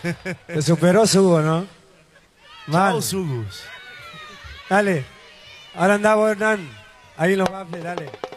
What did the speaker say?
Te superó Sugo, ¿no? Mal. Chao, Sugus. Dale. Ahora anda vos, Hernán. Ahí en los baffles, dale.